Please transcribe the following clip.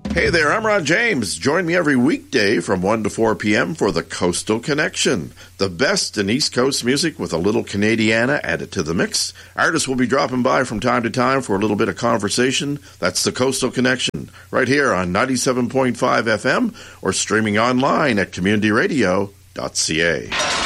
Hey there, I'm Ron James. Join me every weekday from 1 to 4 p.m. for the Coastal Connection. The best in East Coast music with a little Canadiana added to the mix. Artists will be dropping by from time to time for a little bit of conversation. That's the Coastal Connection, right here on 97.5 FM or streaming online at communityradio.ca.